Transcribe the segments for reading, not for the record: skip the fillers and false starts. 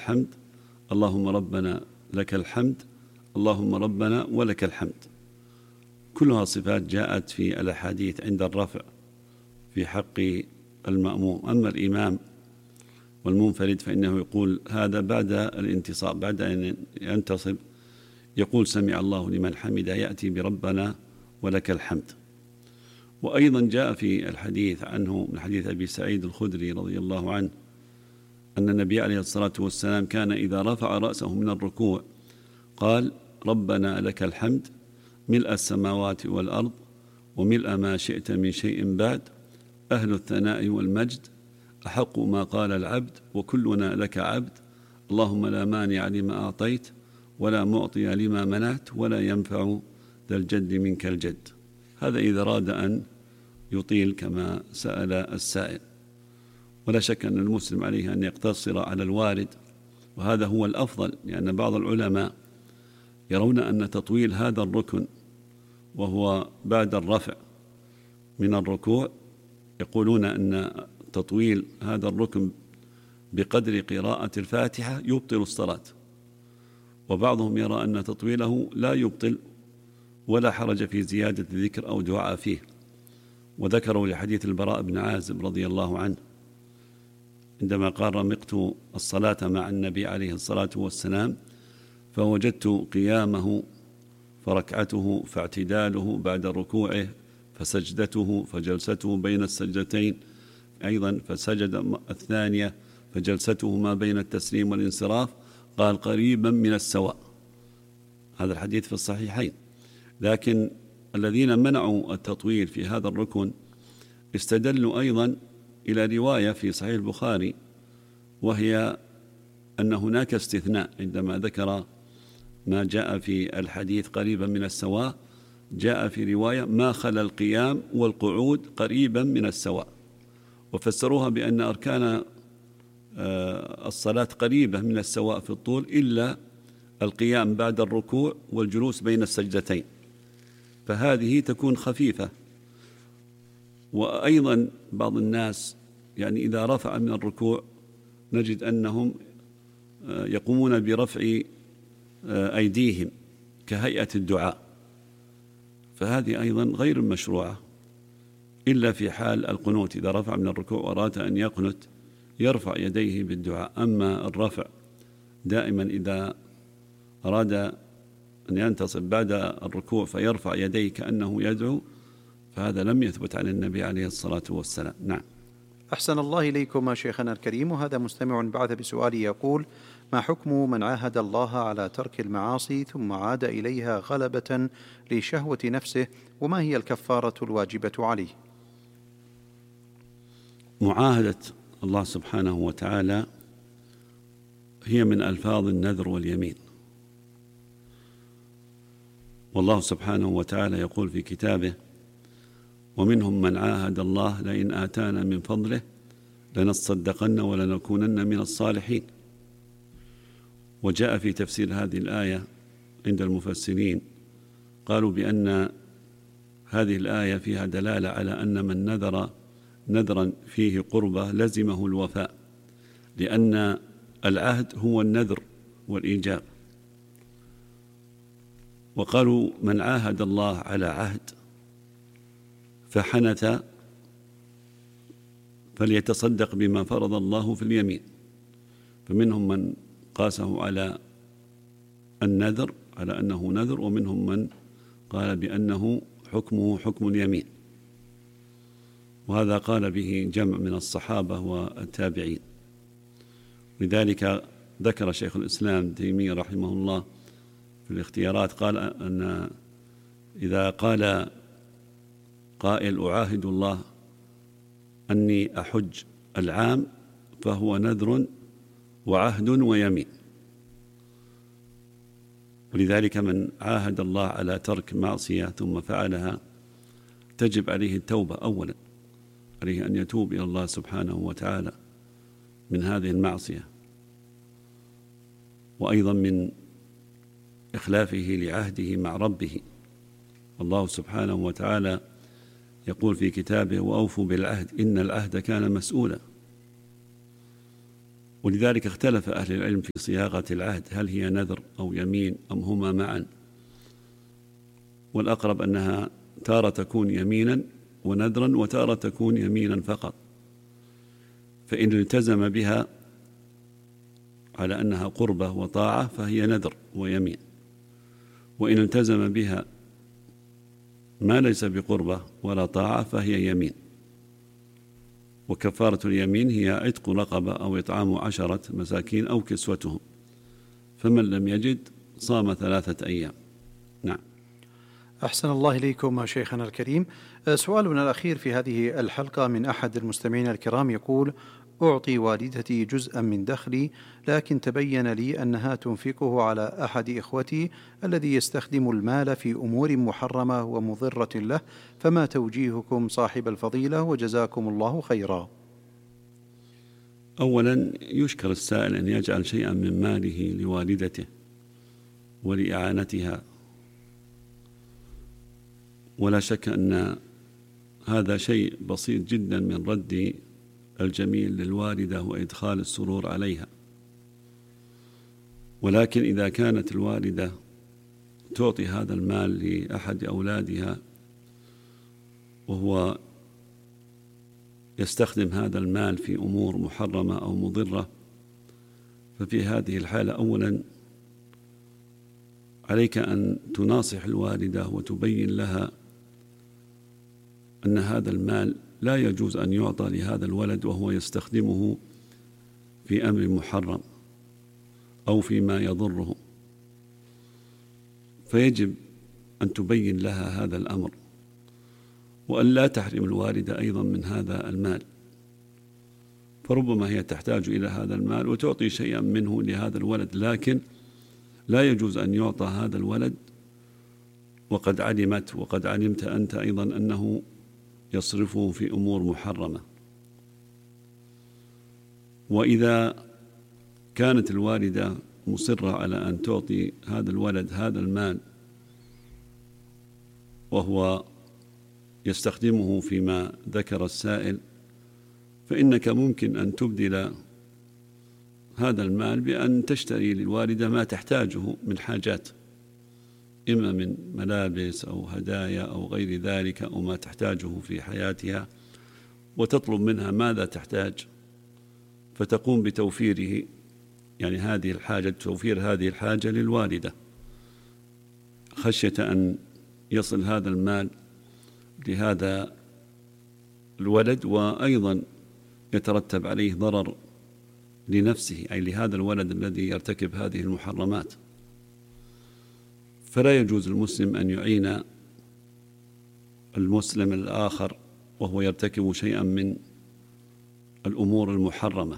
الحمد، اللهم ربنا لك الحمد، اللهم ربنا ولك الحمد. كلها صفات جاءت في الأحاديث عند الرفع في حق المأموم. أما الإمام والمنفرد فإنه يقول هذا بعد الانتصاب، بعد أن ينتصب يقول سمع الله لمن حمد، يأتي بربنا ولك الحمد. وأيضا جاء في الحديث عنه من حديث أبي سعيد الخدري رضي الله عنه أن النبي عليه الصلاة والسلام كان إذا رفع رأسه من الركوع قال ربنا لك الحمد ملء السماوات والأرض وملء ما شئت من شيء بعد، أهل الثناء والمجد، أحق ما قال العبد وكلنا لك عبد، اللهم لا مانع لما أعطيت ولا معطي لما منعت ولا ينفع ذا الجد منك الجد. هذا إذا أراد أن يطيل كما سأل السائل. ولا شك أن المسلم عليه أن يقتصر على الوارد، وهذا هو الأفضل، لأن بعض العلماء يرون أن تطويل هذا الركن وهو بعد الرفع من الركوع، يقولون أن تطويل هذا الركن بقدر قراءة الفاتحة يبطل الصلاة، وبعضهم يرى أن تطويله لا يبطل ولا حرج في زيادة ذكر أو دعاء فيه. وذكروا لحديث البراء بن عازب رضي الله عنه عندما قال رمقت الصلاة مع النبي عليه الصلاة والسلام فوجدت قيامه فركعته فاعتداله بعد ركوعه فسجدته فجلسته بين السجدتين أيضا فسجد الثانية فجلسته ما بين التسليم والانصراف، قال قريبا من السواء. هذا الحديث في الصحيحين. لكن الذين منعوا التطويل في هذا الركن استدلوا أيضا إلى رواية في صحيح البخاري، وهي أن هناك استثناء عندما ذكر ما جاء في الحديث قريبا من السواء، جاء في رواية ما خلا القيام والقعود قريبا من السواء، وفسروها بأن أركان الصلاة قريبة من السواء في الطول إلا القيام بعد الركوع والجلوس بين السجدتين، فهذه تكون خفيفة. وأيضا بعض الناس يعني إذا رفع من الركوع نجد أنهم يقومون برفع أيديهم كهيئة الدعاء، فهذه أيضا غير مشروعة إلا في حال القنوت. إذا رفع من الركوع وأراد أن يقنت يرفع يديه بالدعاء. أما الرفع دائما إذا أراد أن ينتصب بعد الركوع فيرفع يديه كأنه يدعو، فهذا لم يثبت عن النبي عليه الصلاة والسلام. نعم. أحسن الله إليكم شيخنا الكريم. وهذا مستمع بعث بسؤال يقول: ما حكم من عاهد الله على ترك المعاصي ثم عاد إليها غلبة لشهوة نفسه، وما هي الكفارة الواجبة عليه؟ معاهدة الله سبحانه وتعالى هي من ألفاظ النذر واليمين، والله سبحانه وتعالى يقول في كتابه: ومنهم من عاهد الله لئن آتانا من فضله لنصدقن ولنكونن من الصالحين. وجاء في تفسير هذه الآية عند المفسرين قالوا بأن هذه الآية فيها دلالة على أن من نذر نذرا فيه قربة لزمه الوفاء، لأن العهد هو النذر والإيجاب. وقالوا من عاهد الله على عهد فحنث فليتصدق بما فرض الله في اليمين. فمنهم من قاسه على النذر على أنه نذر، ومنهم من قال بأنه حكمه حكم اليمين، وهذا قال به جمع من الصحابة والتابعين. لذلك ذكر شيخ الإسلام تيمية رحمه الله في الاختيارات قال أن إذا قال قائل أعاهد الله أني أحج العام فهو نذر وعهد ويمين. ولذلك من عاهد الله على ترك معصية ثم فعلها تجب عليه التوبة أولا، عليه أن يتوب إلى الله سبحانه وتعالى من هذه المعصية، وأيضا من إخلافه لعهده مع ربه. الله سبحانه وتعالى يقول في كتابه: وأوفوا بالعهد إن العهد كان مسؤولا. ولذلك اختلف أهل العلم في صياغة العهد، هل هي نذر أو يمين أم هما معا، والأقرب أنها تارة تكون يمينا ونذرا وتارة تكون يمينا فقط، فإن التزم بها على أنها قربة وطاعة فهي نذر ويمين، وإن التزم بها ما ليس بقربة ولا طاعة فهي يمين. وكفارة اليمين هي عتق رقبة أو إطعام 10 مساكين أو كسوتهم، فمن لم يجد صام 3 أيام. نعم. أحسن الله إليكم شيخنا الكريم. سؤالنا الأخير في هذه الحلقة من أحد المستمعين الكرام يقول: أعطي والدتي جزءا من دخلي، لكن تبين لي أنها تنفقه على أحد إخوتي الذي يستخدم المال في أمور محرمة ومضرة له، فما توجيهكم صاحب الفضيلة وجزاكم الله خيرا؟ أولا يشكر السائل أن يجعل شيئا من ماله لوالدته ولإعانتها، ولا شك أن هذا شيء بسيط جدا من رد الجميل للوالدة وإدخال السرور عليها. ولكن إذا كانت الوالدة تعطي هذا المال لأحد أولادها وهو يستخدم هذا المال في أمور محرمة أو مضرة، ففي هذه الحالة أولا عليك أن تناصح الوالدة وتبين لها أن هذا المال لا يجوز أن يعطى لهذا الولد وهو يستخدمه في أمر محرم أو فيما يضره، فيجب أن تبين لها هذا الأمر، وأن لا تحرم الوالدة أيضا من هذا المال، فربما هي تحتاج إلى هذا المال وتعطي شيئا منه لهذا الولد، لكن لا يجوز أن يعطى هذا الولد وقد علمت وقد علمت أنت أيضا أنه يصرفه في أمور محرمة. وإذا كانت الوالدة مصرة على أن تعطي هذا الولد هذا المال وهو يستخدمه فيما ذكر السائل، فإنك ممكن أن تبدل هذا المال بأن تشتري للوالدة ما تحتاجه من حاجات، إما من ملابس أو هدايا أو غير ذلك أو ما تحتاجه في حياتها، وتطلب منها ماذا تحتاج فتقوم بتوفيره، يعني هذه الحاجة، توفير هذه الحاجة للوالدة، خشية أن يصل هذا المال لهذا الولد وأيضا يترتب عليه ضرر لنفسه، أي لهذا الولد الذي يرتكب هذه المحرمات. فلا يجوز المسلم أن يعين المسلم الآخر وهو يرتكب شيئا من الأمور المحرمة.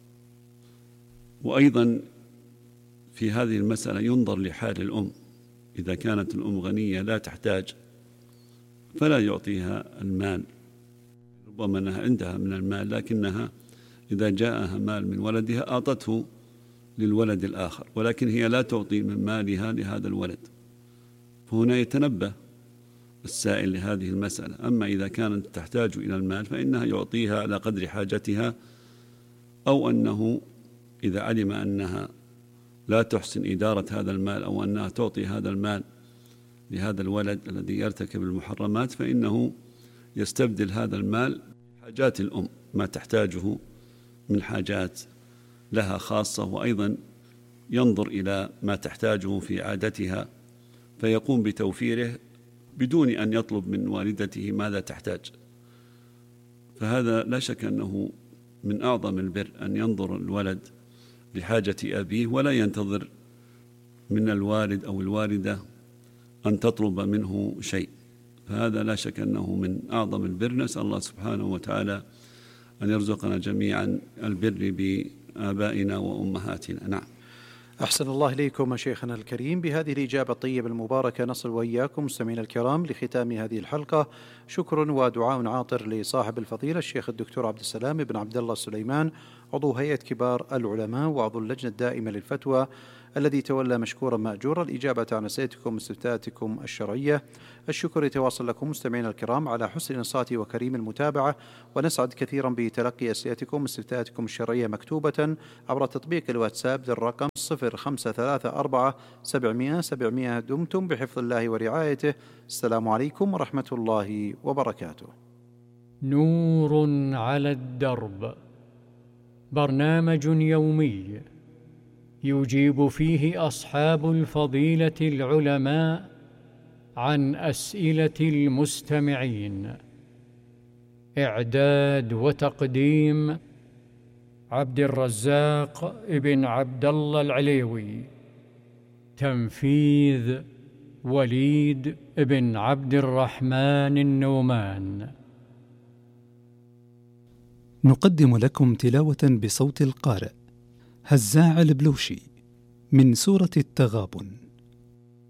وأيضا في هذه المسألة ينظر لحال الأم، إذا كانت الأم غنية لا تحتاج فلا يعطيها المال، ربما أنها عندها من المال لكنها إذا جاءها مال من ولدها أعطته للولد الآخر، ولكن هي لا تعطي من مالها لهذا الولد، فهنا يتنبه السائل لهذه المسألة. أما إذا كانت تحتاج إلى المال فإنها يعطيها على قدر حاجتها، أو أنه إذا علم أنها لا تحسن إدارة هذا المال أو أنها تعطي هذا المال لهذا الولد الذي يرتكب المحرمات، فإنه يستبدل هذا المال بحاجات الأم، ما تحتاجه من حاجات لها خاصة، وأيضا ينظر إلى ما تحتاجه في عادتها فيقوم بتوفيره بدون أن يطلب من والدته ماذا تحتاج. فهذا لا شك أنه من أعظم البر أن ينظر الولد لحاجة أبيه ولا ينتظر من الوالد أو الوالدة أن تطلب منه شيء، فهذا لا شك أنه من أعظم البر. نسأل الله سبحانه وتعالى أن يرزقنا جميعا البر بآبائنا وأمهاتنا. نعم. أحسن الله إليكم شيخنا الكريم. بهذه الإجابة الطيبة المباركة نصل وإياكم مستمعينا الكرام لختام هذه الحلقة. شكر ودعاء عاطر لصاحب الفضيلة الشيخ الدكتور عبد السلام بن عبد الله السليمان، عضو هيئة كبار العلماء وعضو اللجنة الدائمة للفتوى، الذي تولى مشكورا مأجورا الإجابة عن أسئلتكم واستفتاءاتكم الشرعية. الشكر يتواصل لكم مستمعينا الكرام على حسن الإنصات وكريم المتابعة، ونسعد كثيرا بتلقي أسئلتكم واستفتاءاتكم الشرعية مكتوبة عبر تطبيق الواتساب للرقم 0534 700 دمتم بحفظ الله ورعايته. السلام عليكم ورحمة الله وبركاته. نور على الدرب، برنامج يومي يجيب فيه أصحاب الفضيلة العلماء عن أسئلة المستمعين. إعداد وتقديم عبد الرزاق ابن عبد الله العليوي. تنفيذ وليد ابن عبد الرحمن النومان. نقدم لكم تلاوة بصوت القارئ هزاع البلوشي من سورة التغابن.